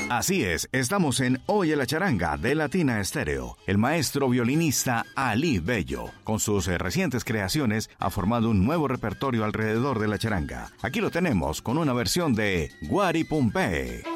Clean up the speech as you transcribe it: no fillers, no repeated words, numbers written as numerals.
Así es, estamos en Oye la Charanga de Latina Estéreo. El maestro violinista Ali Bello, con sus recientes creaciones, ha formado un nuevo repertorio alrededor de la charanga. Aquí lo tenemos con una versión de Guaripumpé.